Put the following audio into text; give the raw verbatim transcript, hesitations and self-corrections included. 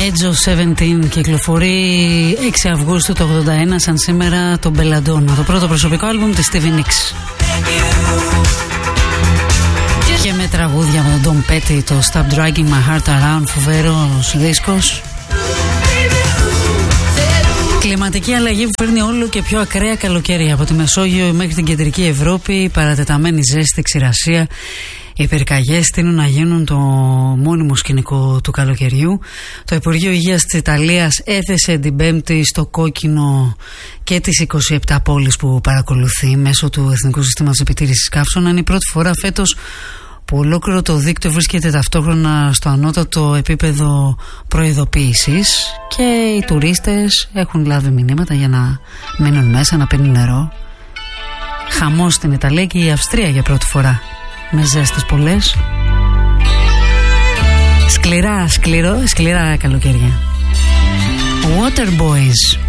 Edge of seventeen κυκλοφορεί έξι Αυγούστου του ογδόντα ένα, σαν σήμερα το Belladonna, το πρώτο προσωπικό άλμπουμ της Stevie Nicks. Και με τραγούδια με τον Tom Petty, το Stop Dragging My Heart Around, φοβερός δίσκος. Κλιματική αλλαγή που φέρνει όλο και πιο ακραία καλοκαίρια από τη Μεσόγειο μέχρι την κεντρική Ευρώπη, παρατεταμένη ζέστη, ξηρασία. Οι πυρκαγιές τείνουν να γίνουν το μόνιμο σκηνικό του καλοκαιριού. Το Υπουργείο Υγείας της Ιταλίας έθεσε την Πέμπτη στο κόκκινο και τις είκοσι επτά πόλεις που παρακολουθεί μέσω του Εθνικού Συστήματος Επιτήρησης Καύσων. Είναι η πρώτη φορά φέτος που ολόκληρο το δίκτυο βρίσκεται ταυτόχρονα στο ανώτατο επίπεδο προειδοποίησης και οι τουρίστες έχουν λάβει μηνύματα για να μείνουν μέσα, να πίνουν νερό. Χαμός στην Ιταλία και η Αυστρία για πρώτη φορά, με ζέστες πολλές. Σκληρά, σκληρό, σκληρά καλοκαίρια. Waterboys.